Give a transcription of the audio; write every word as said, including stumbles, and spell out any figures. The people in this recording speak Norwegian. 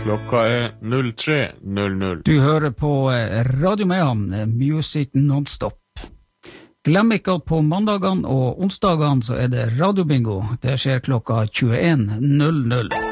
Klokka er null tre null null. Du hører på Radio Mehamn, Music Non-Stop. Glem ikke at på mandagene og onsdagene så er det radiobingo. Det skjer klokka tjueen null null.